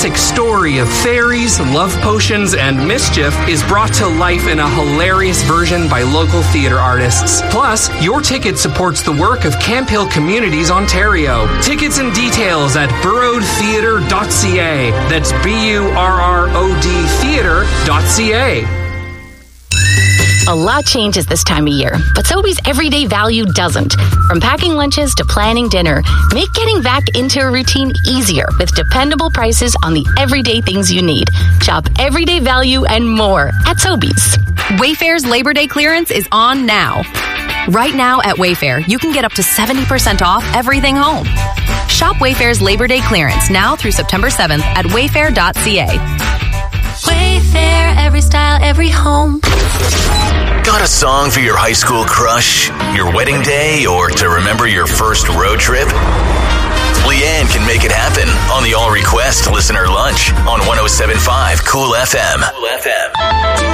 romantic story of fairies, love potions, and mischief is brought to life in a hilarious version by local theater artists. Plus, your ticket supports the work of Camp Hill Communities Ontario. Tickets and details at burrodtheatre.ca. That's BURROD theatre.ca. A lot changes this time of year, but Sobeys everyday value doesn't. From packing lunches to planning dinner, make getting back into a routine easier with dependable prices on the everyday things you need. Shop everyday value and more at Sobeys. Wayfair's Labor Day clearance is on now. Right now at Wayfair, you can get up to 70% off everything home. Shop Wayfair's Labor Day clearance now through September 7th at wayfair.ca. Wayfair, every style, every home. Got a song for your high school crush, your wedding day, or to remember your first road trip? Leanne can make it happen on the All Request Listener Lunch on 107.5 Cool FM.